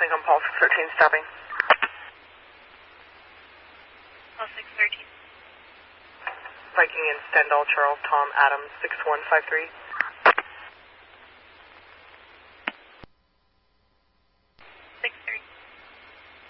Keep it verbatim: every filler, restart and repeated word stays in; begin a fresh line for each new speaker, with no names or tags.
Lincoln, Paul six thirteen stopping.
Paul six thirteen.
Viking in Stendhal, Charles, Tom, Adams, six one five three.